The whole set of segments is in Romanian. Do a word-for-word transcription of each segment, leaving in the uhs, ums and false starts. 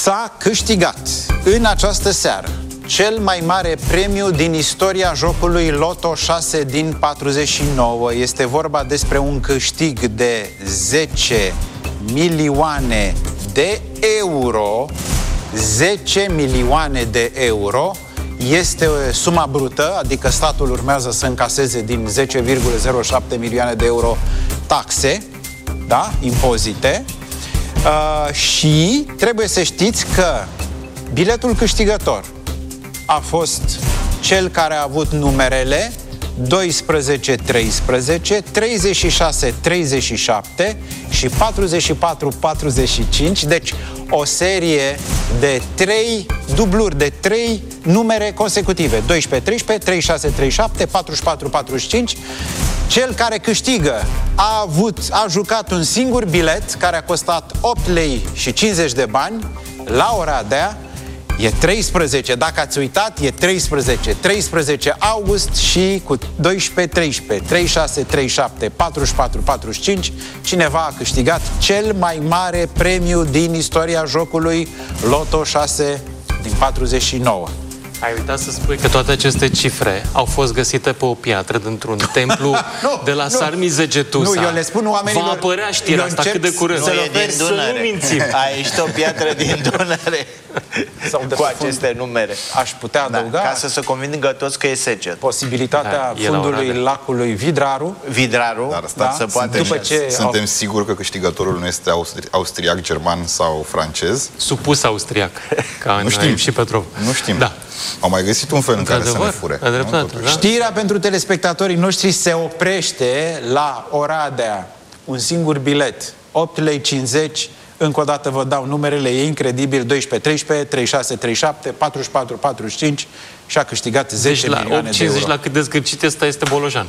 S-a câștigat în această seară cel mai mare premiu din istoria jocului Loto șase din patruzeci și nouă. Este vorba despre un câștig de zece milioane de euro. zece milioane de euro este suma brută, adică statul urmează să încaseze din zece virgulă zero șapte milioane de euro taxe, da, impozite. Uh, și trebuie să știți că biletul câștigător a fost cel care a avut numerele doisprezece treisprezece, treizeci și șase treizeci și șapte și patruzeci și patru patruzeci și cinci, deci o serie de trei dubluri, de trei numere consecutive, doisprezece treisprezece, treizeci și șase treizeci și șapte, patruzeci și patru patruzeci și cinci. Cel care câștigă a avut, a jucat un singur bilet care a costat opt lei și cincizeci de bani. La Oradea e treisprezece, dacă ați uitat, e treisprezece, treisprezece august și cu doisprezece treisprezece, treizeci și șase treizeci și șapte, patruzeci și patru patruzeci și cinci, cineva a câștigat cel mai mare premiu din istoria jocului Loto șase din patruzeci și nouă. Ai uitat să spui că toate aceste cifre au fost găsite pe o piatră dintr-un templu nu, de la nu, Sarmizegetusa. Nu, eu le spun oamenilor... Va apărea știrea asta cât de curând. Nu, e din Dunăre. Să nu mințim. A ieșit o piatră din Dunăre sau de cu aceste numere. Aș putea adăuga... Da, ca să se convingă toți că e secet. Posibilitatea da, fundului lacului Vidraru. Vidraru, dar stați, da? Suntem, După ce suntem au... siguri că câștigătorul nu este austri austriac, german sau francez? Supus austriac, ca nu știm. și Petrov. Nu știm. Da. Au mai găsit un fel în care să ne fure. Da? Știrea pentru telespectatorii noștri: se oprește la Oradea un singur bilet, opt lei cincizeci. Încă o dată vă dau numerele, e incredibil: doisprezece treisprezece, treizeci și șase treizeci și șapte, patruzeci și patru patruzeci și cinci și a câștigat zece deci milioane de euro. La cât de zgârcit este, este Bolojan.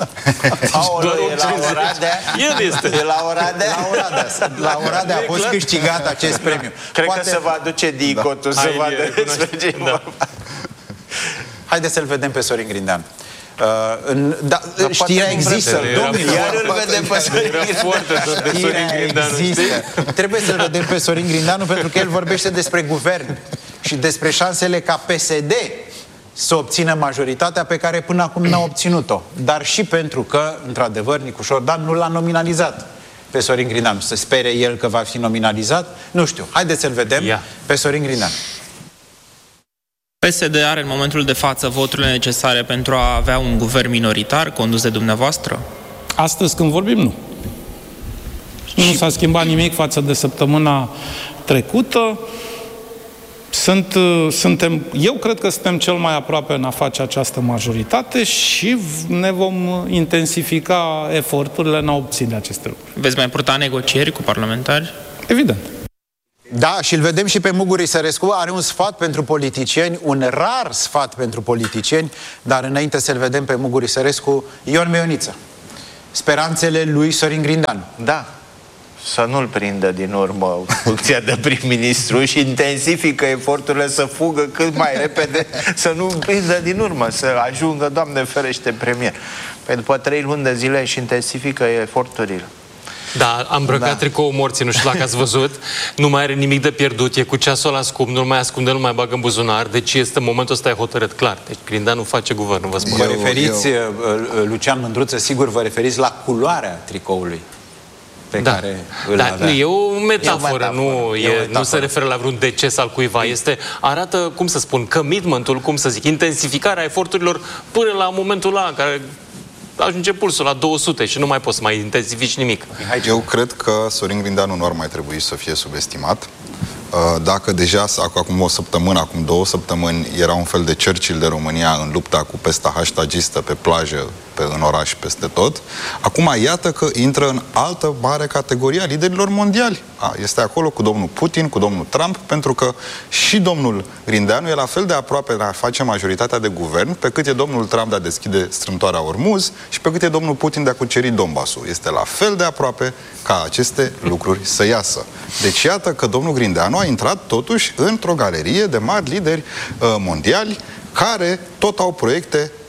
Aoleu, e la Oradea? El este. E la Oradea? La Oradea, la Oradea a fost câștigat acest premiu. Cred Poate... că se va duce dicotul, da. să vadă despre ce da. Haideți să-l vedem pe Sorin Grindeanu. Uh, în, da, da, știrea există, domnilor. Iar îl vedem pe Sorin Grindeanu. Știrea există. Trebuie să-l vedem pe Sorin Grindeanu pentru că el vorbește despre guvern și despre șansele ca P S D să obțină majoritatea pe care până acum n-a obținut-o. Dar și pentru că, într-adevăr, Nicușor Dan nu l-a nominalizat pe Sorin Grindeanu. Să spere el că va fi nominalizat? Nu știu. Haideți să-l vedem yeah. pe Sorin Grindeanu. P S D are în momentul de față voturile necesare pentru a avea un guvern minoritar condus de dumneavoastră? Astăzi, când vorbim, nu. Nu s-a schimbat nimic față de săptămâna trecută. Sunt, suntem, eu cred că suntem cel mai aproape în a face această majoritate și ne vom intensifica eforturile în a obține aceste lucruri. Veți mai purta negocieri cu parlamentari? Evident. Da, și îl vedem și pe Muguri Sărescu. Are un sfat pentru politicieni, un rar sfat pentru politicieni, dar înainte să-l vedem pe Muguri Sărescu, Ion Meioniță. Speranțele lui Sorin Grindeanu. Da. Să nu-l prindă din urmă funcția de prim-ministru și intensifică eforturile să fugă cât mai repede, să nu-l prindă din urmă, să ajungă, Doamne ferește, premier. Păi după trei luni de zile și intensifică eforturile. Da, am îmbrăcat da. tricoul morții, nu știu dacă ați văzut. Nu mai are nimic de pierdut, e cu ceasul ăla scump, nu mai ascunde, nu mai bagă în buzunar. Deci este momentul ăsta e hotărât, clar. Deci Grindeanu face guvernul, vă spun. Vă referiți, eu... Lucian Mândruță, sigur vă referiți la culoarea tricoului pe da. care îl da, avea. E o metaforă, e o metaforă. Nu, e, e o metaforă. Nu se referă la vreun deces al cuiva. Este, arată, cum să spun, commitmentul, cum să zic, intensificarea eforturilor până la momentul ăla în care ajunge pulsul la două sute și nu mai poți să mai intensifici nimic. Eu cred că Sorin Grindeanu nu ar mai trebui să fie subestimat. Dacă deja acum o săptămână, acum două săptămâni era un fel de Churchill de România în lupta cu pesta hashtagistă pe plajă, pe, în oraș, peste tot, acum iată că intră în altă mare categorie a liderilor mondiali. A, este acolo cu domnul Putin, cu domnul Trump, pentru că și domnul Grindeanu e la fel de aproape de a face majoritatea de guvern, pe cât e domnul Trump de a deschide strâmtoarea Ormuz și pe cât e domnul Putin de a cuceri Donbassul. Este la fel de aproape ca aceste lucruri să iasă. Deci iată că domnul Grindeanu a intrat totuși într-o galerie de mari lideri uh, mondiali care tot au proiecte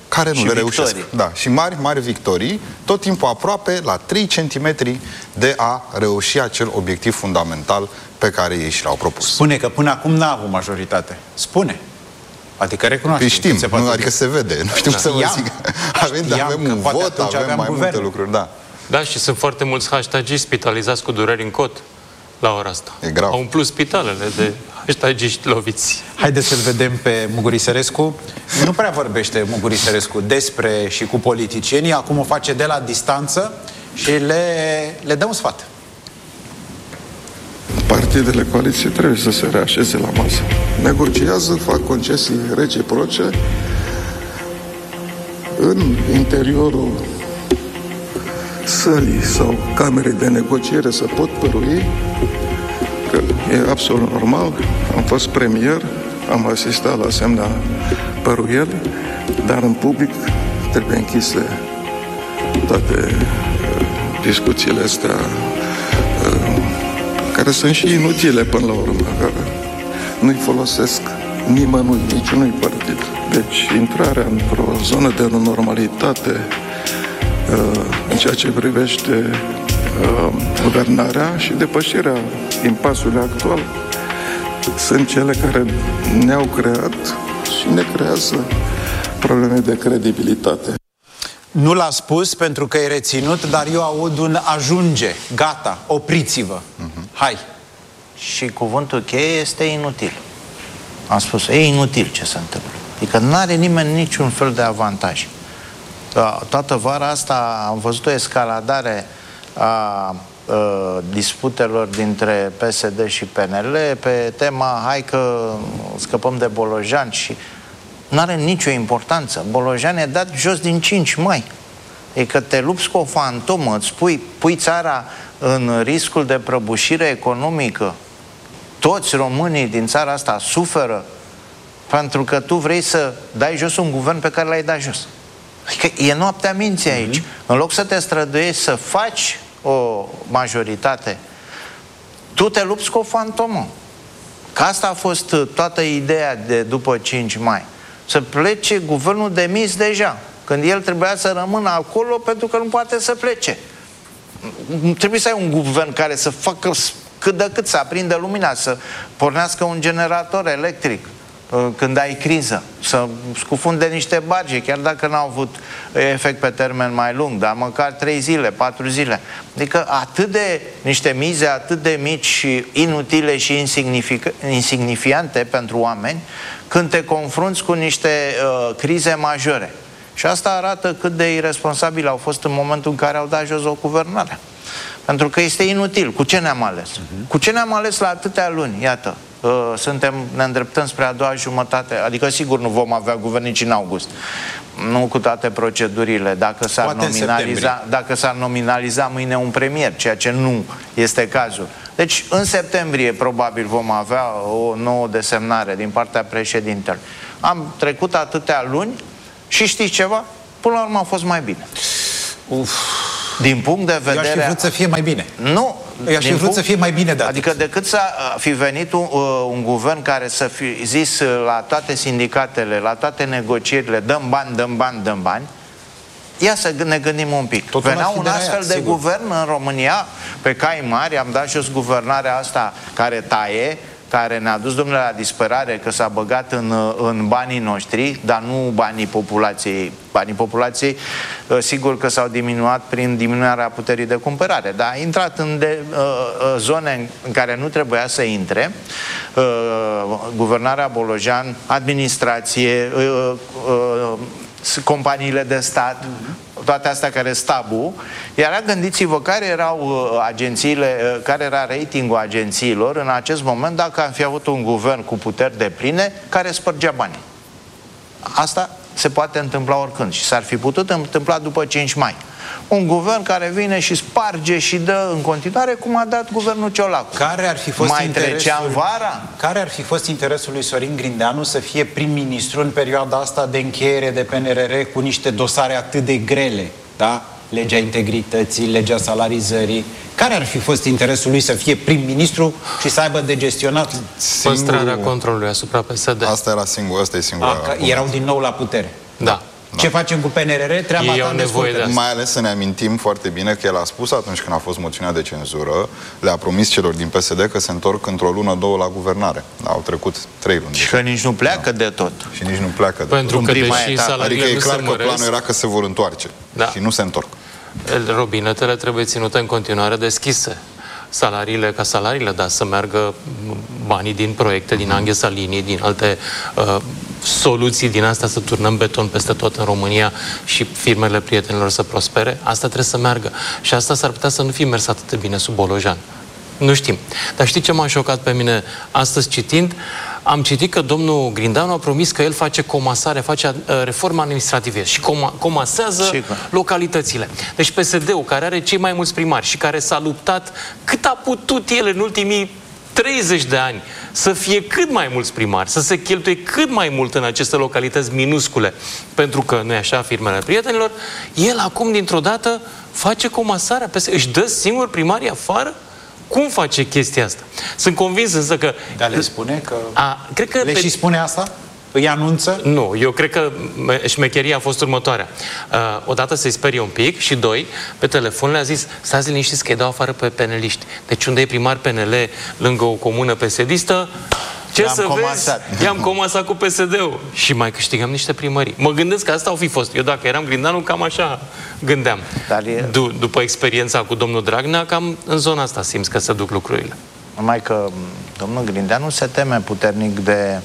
care nu și le victorii. reușesc. Da, și mari, mari victorii, tot timpul aproape la trei centimetri de a reuși acel obiectiv fundamental pe care ei și l-au propus. Spune că până acum n-a avut majoritate. Spune. Adică recunoaște. Păi știm, se nu, adică se vede. Nu știu cum să vă zic. Avem, avem un vot, avem mai multe lucruri, da. Da, și sunt foarte mulți hashtagiști spitalizați cu dureri în cot la ora asta. E grav. Au umplut spitalele de hashtagiști loviți. Haideți să-l vedem pe Mugurisărescu. Nu prea vorbește Mugurisărescu despre și cu politicienii, acum o face de la distanță și le, le dă un sfat. Partidele coaliției trebuie să se reașeze la masă. Negociază, fac concesii reciproce în interiorul sălii sau camerei de negociere să pot părui, că e absolut normal. Am fost premier, am asistat la asemenea păruieli, dar în public trebuie închise toate uh, discuțiile astea uh, care sunt și inutile până la urmă, care nu-i folosesc nimănui, niciunui partid. Deci intrarea într-o zonă de normalitate în ceea ce privește uh, guvernarea și depășirea impasului actual sunt cele care ne-au creat și ne creează probleme de credibilitate. Nu l-a spus pentru că e reținut, dar eu aud un ajunge, gata, opriți-vă. Uh-huh. Hai. Și cuvântul cheie este inutil. Am spus, e inutil ce se întâmplă. Adică nu are nimeni niciun fel de avantaj. Toată vara asta am văzut o escaladare a, a disputelor dintre P S D și P N L pe tema hai că scăpăm de Bolojan și nu are nicio importanță. Bolojan e dat jos din cinci mai. E că te lupți cu o fantomă, îți pui, pui țara în riscul de prăbușire economică. Toți românii din țara asta suferă pentru că tu vrei să dai jos un guvern pe care l-ai dat jos. Adică e noaptea minții aici. Mm-hmm. În loc să te străduiești să faci o majoritate, tu te lupți cu o fantomă. Că asta a fost toată ideea de după cinci mai. Să plece guvernul demis deja, când el trebuia să rămână acolo pentru că nu poate să plece. Trebuie să ai un guvern care să facă cât de cât, să aprindă lumina, să pornească un generator electric când ai criză, să scufunde niște barge, chiar dacă n-au avut efect pe termen mai lung, dar măcar trei zile, patru zile. Adică atât de niște mize atât de mici și inutile și insignifiante pentru oameni, când te confrunți cu niște uh, crize majore. Și asta arată cât de irresponsabili au fost în momentul în care au dat jos o guvernare. Pentru că este inutil. Cu ce ne-am ales? Uh-huh. Cu ce ne-am ales la atâtea luni? Iată, uh, suntem, ne îndreptăm spre a doua jumătate. Adică sigur nu vom avea guvern nici în august. Nu cu toate procedurile. Dacă s-ar nominaliza, dacă s-ar nominaliza mâine un premier, ceea ce nu este cazul. Deci în septembrie probabil vom avea o nouă desemnare din partea președintelui. Am trecut atâtea luni și știți ceva? Până la urmă a fost mai bine. Uf. Din punct de vedere... Eu aș fi vrut să fie mai bine. Nu. Eu aș fi vrut punct... să fie mai bine de Adică decât să fi venit un, un guvern care să fi zis la toate sindicatele, la toate negocierile, dăm bani, dăm bani, dăm bani, ia să ne gândim un pic. Totul venea un astfel de sigur. Guvern în România, pe cai mari, am dat jos guvernarea asta care taie, care ne-a dus, domnule, la disperare, că s-a băgat în, în banii noștri, dar nu banii populației. Banii populației, sigur că s-au diminuat prin diminuarea puterii de cumpărare, dar a intrat în de, uh, zone în care nu trebuia să intre. Uh, guvernarea Bolojan, administrație, uh, uh, companiile de stat, toate astea care stabu, iar gândiți-vă care erau uh, agențiile, uh, care era ratingul agențiilor în acest moment dacă am fi avut un guvern cu puteri depline care spărgea banii. Asta se poate întâmpla oricând și s-ar fi putut întâmpla după cinci mai. Un guvern care vine și sparge și dă în continuare cum a dat guvernul Ciolacu. Care ar fi fost mai interesul, trecea în vara? Care ar fi fost interesul lui Sorin Grindeanu să fie prim-ministru în perioada asta de încheiere de P N R R cu niște dosare atât de grele, da? Legea integrității, legea salarizării. Care ar fi fost interesul lui să fie prim-ministru și să aibă de gestionat? Păstrarea controlului asupra P S D. Asta era singur, asta e singura. A, erau din nou la putere. Da. Ce facem cu P N R R? Treaba Ei ta au nevoie de asta. Mai ales să ne amintim foarte bine că el a spus atunci când a fost moțiunea de cenzură, le-a promis celor din P S D că se întorc într-o lună, două la guvernare. Au trecut trei luni. Și că nici nu pleacă da. de tot. Și nici nu pleacă de Pentru tot. că deși salariile Adică e nu clar se că măresc, planul era că se vor întoarce. Da. Și nu se întorc. Robinetele trebuie ținute în continuare deschise. Salariile ca salariile, dar să meargă banii din proiecte, din Anghe Salini, din alte uh, soluții din astea, să turnăm beton peste tot în România și firmele prietenilor să prospere. Asta trebuie să meargă. Și asta s-ar putea să nu fi mers atât de bine sub Bolojan. Nu știm. Dar știi ce m-a șocat pe mine astăzi citind? Am citit că domnul Grindanu a promis că el face comasare, face uh, reformă administrativă și coma, comasează și localitățile. Deci P S D-ul, care are cei mai mulți primari și care s-a luptat cât a putut el în ultimii treizeci de ani să fie cât mai mulți primari, să se cheltuie cât mai mult în aceste localități minuscule, pentru că, nu-i așa, firmele prietenilor, el acum, dintr-o dată, face comasarea, își dă singur primarii afară? Cum face chestia asta? Sunt convins însă că... Dar le spune că... A, cred că le pe... și spune asta? Îi anunță? Nu, eu cred că șmecheria a fost următoarea. Uh, odată să-i sperie un pic și doi, pe telefon le-a zis, stați liniștiți că îi dau afară pe peneliști. Deci unde e primar P N L lângă o comună P S D-istă, ce să comasat. vezi? I-am comasat cu P S D-ul. Și mai câștigăm niște primării. Mă gândesc că asta au fi fost. Eu dacă eram Grindanu, cam așa gândeam. Dar e... D- după experiența cu domnul Dragnea, cam în zona asta simți că se duc lucrurile. Numai că domnul Grindanu se teme puternic de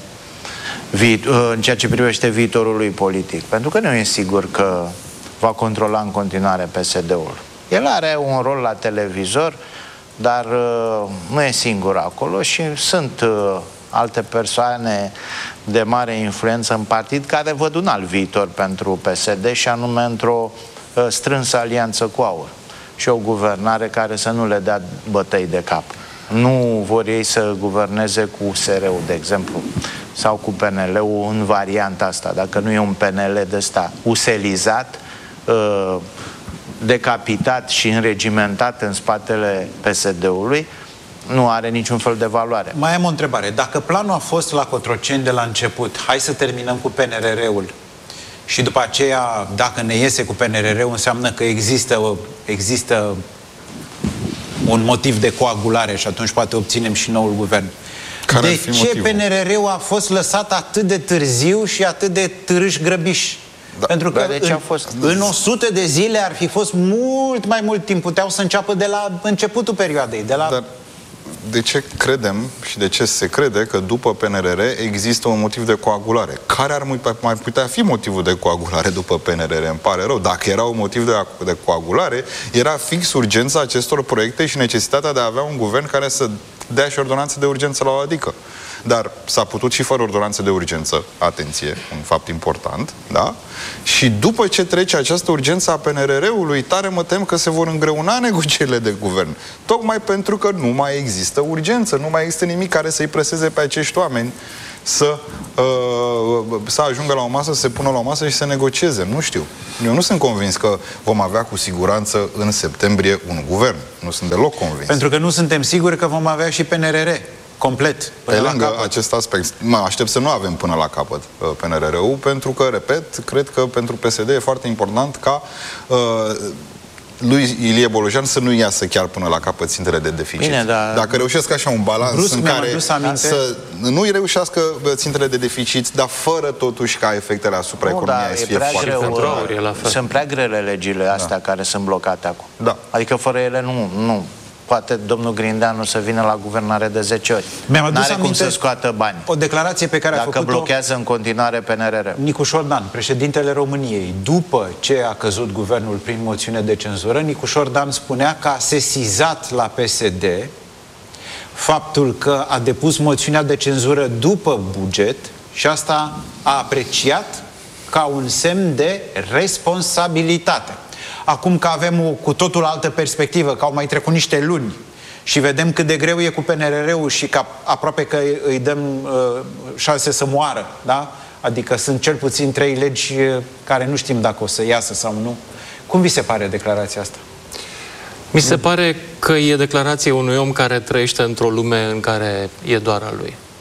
în ceea ce privește viitorul lui politic. Pentru că nu e sigur că va controla în continuare P S D-ul. El are un rol la televizor, dar uh, nu e singur acolo și sunt uh, alte persoane de mare influență în partid care văd un alt viitor pentru P S D și anume într-o uh, strânsă alianță cu AUR și o guvernare care să nu le dea bătăi de cap. Nu vor ei să guverneze cu U S R-ul, de exemplu, sau cu P N L-ul în varianta asta. Dacă nu e un P N L de ăsta uselizat, uh, decapitat și înregimentat în spatele P S D-ului, nu are niciun fel de valoare. Mai am o întrebare. Dacă planul a fost la Cotroceni de la început, hai să terminăm cu P N R R-ul și după aceea, dacă ne iese cu P N R R-ul, înseamnă că există, există un motiv de coagulare și atunci poate obținem și noul guvern. Care de ce motivul? P N R R-ul a fost lăsat atât de târziu și atât de târâș grăbiș? Da. Pentru că de ce în, a fost? în o sută de zile ar fi fost mult mai mult timp. Puteau să înceapă de la începutul perioadei. De la... Dar de ce credem și de ce se crede că după P N R R există un motiv de coagulare? Care ar mai putea fi motivul de coagulare după P N R R? Îmi pare rău. Dacă era un motiv de, de coagulare, era fix urgența acestor proiecte și necesitatea de a avea un guvern care să dea și ordonanțe de urgență la o adică. Dar s-a putut și fără ordonanțe de urgență, atenție, un fapt important, da? Și după ce trece această urgență a P N R R-ului, tare mă tem că se vor îngreuna negocierile de guvern. Tocmai pentru că nu mai există urgență, nu mai există nimic care să-i preseze pe acești oameni să, uh, să ajungă la o masă, să se pună la o masă și să negocieze. Nu știu. Eu nu sunt convins că vom avea cu siguranță în septembrie un guvern. Nu sunt deloc convins. Pentru că nu suntem siguri că vom avea și P N R R complet. Pe lângă acest aspect, mă aștept să nu avem până la capăt P N R R-ul, pentru că, repet, cred că pentru P S D e foarte important ca uh, lui Ilie Bolojan să nu iasă chiar până la capăt țintele de deficit. Bine, dar... Dacă reușesc așa un balans Brusc în care să nu-i reușească țintele de deficit, dar fără totuși ca efectele asupra nu, economiei să fie foarte greu. Sunt prea grele legile astea da. care sunt blocate acum. Da. Adică fără ele nu... nu. Poate domnul Grindanu să vină la guvernare de zece ori. N-are cum să scoată bani. O declarație pe care a făcut-o... Dacă blochează în continuare P N R R. Nicu Șordan, președintele României, după ce a căzut guvernul prin moțiune de cenzură, Nicu Șordan spunea că a sesizat la P S D faptul că a depus moțiunea de cenzură după buget și asta a apreciat ca un semn de responsabilitate. Acum că avem o cu totul altă perspectivă, că au mai trecut niște luni și vedem cât de greu e cu P N R R-ul și că aproape că îi dăm uh, șanse să moară, da? Adică sunt cel puțin trei legi care nu știm dacă o să iasă sau nu. Cum vi se pare declarația asta? Mi se pare că e declarația unui om care trăiește într-o lume în care e doar a lui.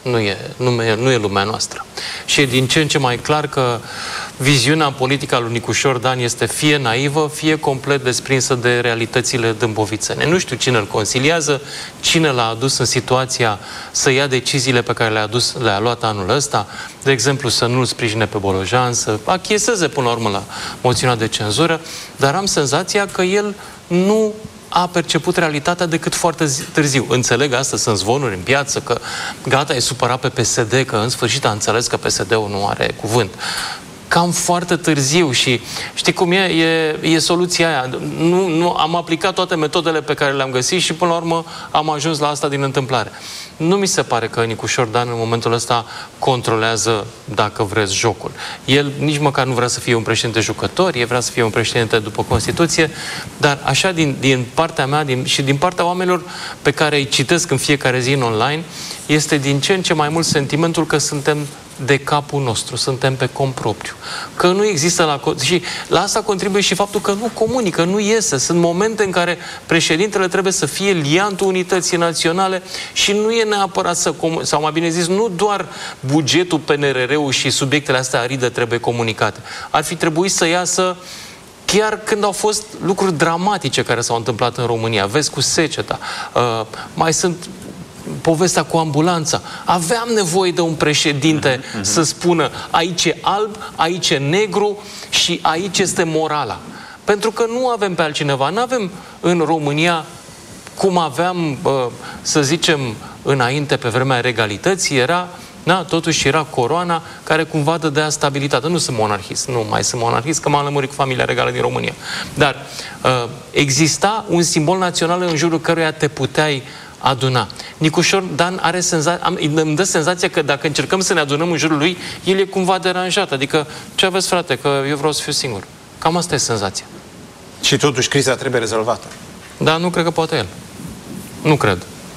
Nu e, nu, e, nu e lumea noastră. Și e din ce în ce mai clar că viziunea politică a lui Nicușor Dan este fie naivă, fie complet desprinsă de realitățile dâmbovițene. Nu știu cine îl consiliază, cine l-a adus în situația să ia deciziile pe care le-a, adus, le-a luat anul ăsta, de exemplu să nu-l sprijine pe Bolojan, să achieseze până la urmă la moțiunea de cenzură, dar am senzația că el nu a perceput realitatea decât foarte târziu. Înțeleg asta, sunt zvonuri în piață, că gata, e supărat pe P S D, că în sfârșit a înțeles că P S D-ul nu are cuvânt. Cam foarte târziu și știi cum e? E, e soluția aia. Nu, nu, am aplicat toate metodele pe care le-am găsit și până la urmă am ajuns la asta din întâmplare. Nu mi se pare că Nicușor Dan în momentul ăsta controlează, dacă vreți, jocul. El nici măcar nu vrea să fie un președinte jucător, el vrea să fie un președinte după Constituție, dar așa din, din partea mea din, și din partea oamenilor pe care îi citesc în fiecare zi în online, este din ce în ce mai mult sentimentul că suntem de capul nostru, suntem pe cont propriu. Că nu există la... Și la asta contribuie și faptul că nu comunică, nu iese. Sunt momente în care președintele trebuie să fie liantul unității naționale și nu e neapărat să... Com- sau mai bine zis, nu doar bugetul P N R R-ul și subiectele astea aride trebuie comunicate. Ar fi trebuit să iasă chiar când au fost lucruri dramatice care s-au întâmplat în România. Vezi cu seceta. Uh, mai sunt povestea cu ambulanța. Aveam nevoie de un președinte mm-hmm. să spună aici e alb, aici e negru și aici este morala. Pentru că nu avem pe altcineva. Nu avem în România cum aveam, să zicem, înainte, pe vremea regalității, era, na, totuși era coroana care cumva dădea stabilitate. Nu sunt monarhist, nu mai sunt monarhist, că m-am lămurit cu familia regală din România. Dar uh, exista un simbol național în jurul căruia te puteai aduna. Nicușor Dan are senza... îmi dă senzația că dacă încercăm să ne adunăm în jurul lui, el e cumva deranjat. Adică, ce aveți, frate, că eu vreau să fiu singur. Cam asta e senzația. Și totuși criza trebuie rezolvată. Da, nu cred că poate el. Nu cred.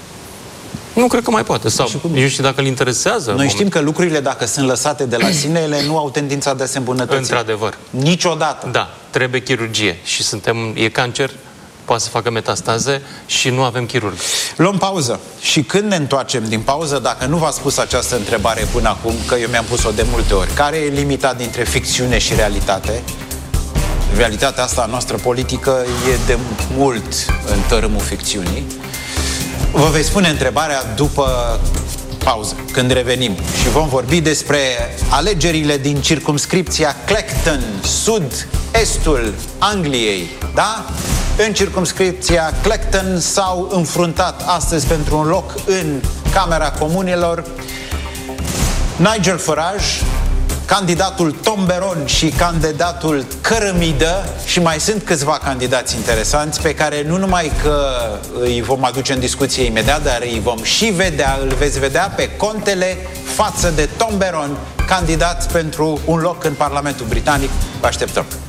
Nu cred că mai poate. Sau, eu știu dacă îl interesează. Noi știm că lucrurile, dacă sunt lăsate de la sine, ele nu au tendința de a se îmbunătăți. Într-adevăr. Niciodată. Da, trebuie chirurgie. Și suntem, e cancer, poate să facă metastaze și nu avem chirurg. Luăm pauză. Și când ne întoarcem din pauză, dacă nu v-ați pus această întrebare până acum, că eu mi-am pus-o de multe ori, care e limita dintre ficțiune și realitate? Realitatea asta noastră politică e de mult în tărâmul ficțiunii. Vă vei spune întrebarea după pauză, când revenim. Și vom vorbi despre alegerile din circumscripția Clacton, sud-estul Angliei. Da? În circumscripția Clacton s-au înfruntat astăzi pentru un loc în Camera Comunelor Nigel Farage, candidatul Tomberon și candidatul Cărămidă, și mai sunt câțiva candidați interesanți pe care nu numai că îi vom aduce în discuție imediat, dar îi vom și vedea, îl veți vedea pe contele față de Tomberon, candidat pentru un loc în Parlamentul Britanic. Vă așteptăm!